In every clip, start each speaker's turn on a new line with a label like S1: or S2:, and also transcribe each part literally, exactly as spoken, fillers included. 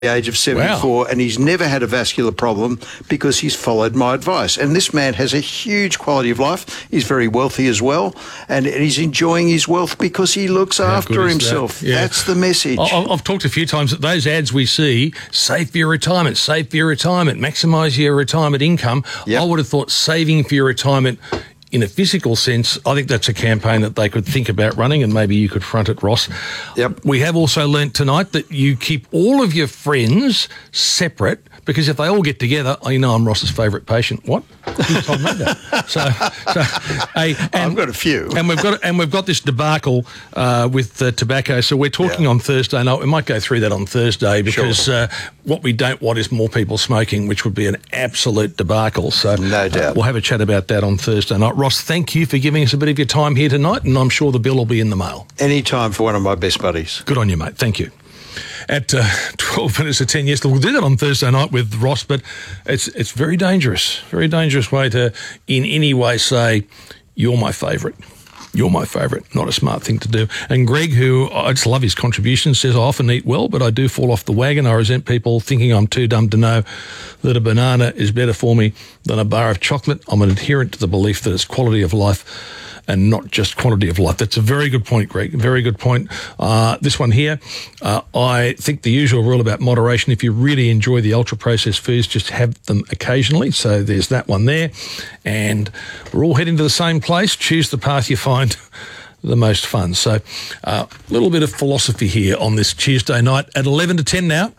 S1: age of seventy-four, wow. and he's never had a vascular problem because he's followed my advice. And this man has a huge quality of life. He's very wealthy as well, and he's enjoying his wealth because he looks How after himself. That? Yeah. That's the message.
S2: I've talked a few times that those ads we see, save for your retirement, save for your retirement, maximise your retirement income. Yep. I would have thought saving for your retirement in a physical sense, I think that's a campaign that they could think about running, and maybe you could front it, Ross.
S1: Yep.
S2: We have also learnt tonight that you keep all of your friends separate, because if they all get together, you know I'm Ross's favourite patient. What? Who told me that? So, so hey, and,
S1: I've got a few,
S2: and we've got and we've got this debacle uh, with uh, tobacco. So we're talking
S1: yeah.
S2: on Thursday night. We might go through that on Thursday because sure. uh, what we don't want is more people smoking, which would be an absolute debacle. So
S1: no doubt,
S2: uh, we'll have a chat about that on Thursday night. Ross, thank you for giving us a bit of your time here tonight, and I'm sure the bill will be in the mail.
S1: Any time for one of my best buddies.
S2: Good on you, mate. Thank you. At uh, twelve minutes to ten, yes, we'll do that on Thursday night with Ross, but it's it's very dangerous, very dangerous way to in any way say, you're my favourite. You're my favourite. Not a smart thing to do. And Greg, who I just love his contribution, says, I often eat well, but I do fall off the wagon. I resent people thinking I'm too dumb to know that a banana is better for me than a bar of chocolate. I'm an adherent to the belief that it's quality of life and not just quantity of life. That's a very good point, Greg. Very good point. Uh, this one here, uh, I think the usual rule about moderation, if you really enjoy the ultra-processed foods, just have them occasionally. So there's that one there. And we're all heading to the same place. Choose the path you find the most fun. So a uh, little bit of philosophy here on this Tuesday night at eleven to ten now.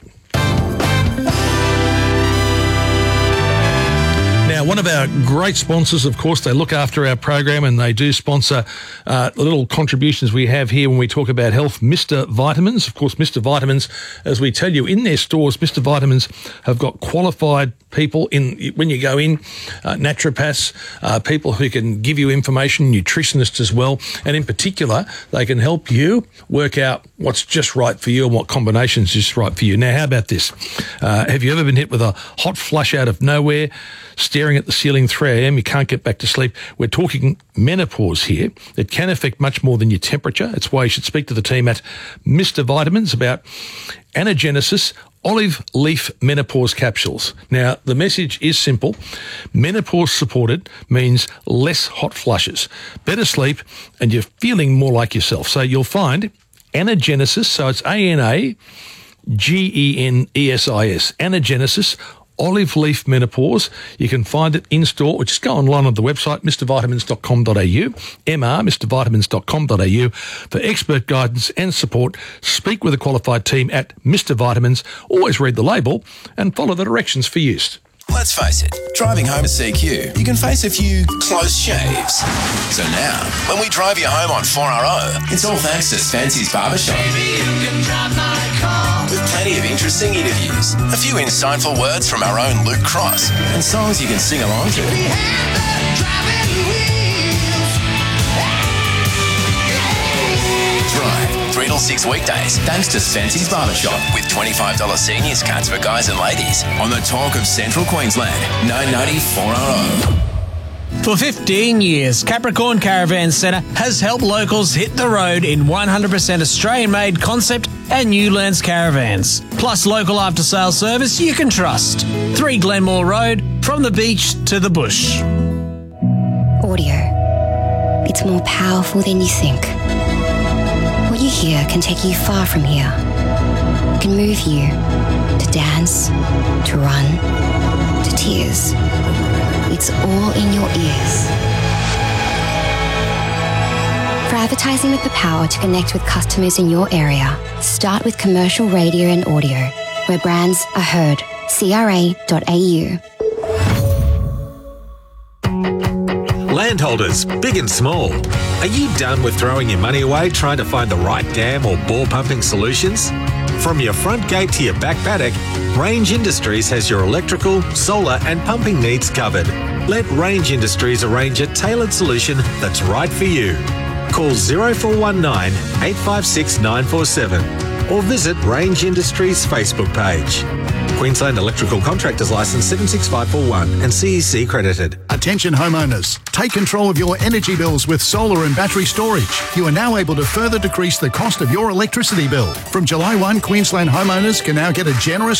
S2: Now, one of our great sponsors, of course, they look after our program and they do sponsor uh, the little contributions we have here when we talk about health, Mister Vitamins. Of course, Mister Vitamins, as we tell you, in their stores, Mister Vitamins have got qualified people in when you go in, uh, naturopaths, uh, people who can give you information, nutritionists as well, and in particular, they can help you work out what's just right for you and what combinations is just right for you. Now, how about this? Uh, have you ever been hit with a hot flush out of nowhere, staring at the ceiling three a.m, you can't get back to sleep? We're talking menopause here. It can affect much more than your temperature. It's why you should speak to the team at Mister Vitamins about Anagenesis olive leaf menopause capsules. Now, the message is simple. Menopause supported means less hot flushes, better sleep, and you're feeling more like yourself. So you'll find Anagenesis, so it's A N A G E N E S I S, Anagenesis olive leaf menopause. You can find it in store, or just go online on the website, mr vitamins dot com dot a u, M R, mr vitamins dot com dot a u, for expert guidance and support. Speak with a qualified team at Mister Vitamins. Always read the label and follow the directions for use.
S3: Let's face it, driving home to C Q, you can face a few close shaves. So now, when we drive you home on four R O, it's all thanks to Fancy's Barbershop. Baby, you can drive my car. With plenty of interesting interviews, a few insightful words from our own Luke Cross, and songs you can sing along to. We have the driving wheels. Drive three till six weekdays, thanks to Fancy's Barbershop, with twenty-five dollars seniors cards for guys and ladies on the talk of Central Queensland, nine ninety four R O.
S4: For fifteen years, Capricorn Caravan Centre has helped locals hit the road in one hundred percent Australian-made concept and Newlands caravans. Plus local after-sales service you can trust. three Glenmore Road, from the beach to the bush.
S5: Audio. It's more powerful than you think. What you hear can take you far from here. It can move you to dance, to run, to tears. It's all in your ears. For advertising with the power to connect with customers in your area, start with commercial radio and audio, where brands are heard. C R A dot A U.
S6: Landholders, big and small, are you done with throwing your money away trying to find the right dam or bore pumping solutions? From your front gate to your back paddock, Range Industries has your electrical, solar and pumping needs covered. Let Range Industries arrange a tailored solution that's right for you. Call zero four one nine, eight five six, nine four seven or visit Range Industries Facebook page. Queensland Electrical Contractors Licence seven six five four one and C E C credited.
S7: Attention homeowners, take control of your energy bills with solar and battery storage. You are now able to further decrease the cost of your electricity bill. From July first, Queensland homeowners can now get a generous